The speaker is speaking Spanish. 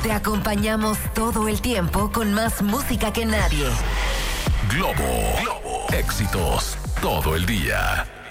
Te acompañamos todo el tiempo con más música que nadie. Globo. Éxitos todo el día.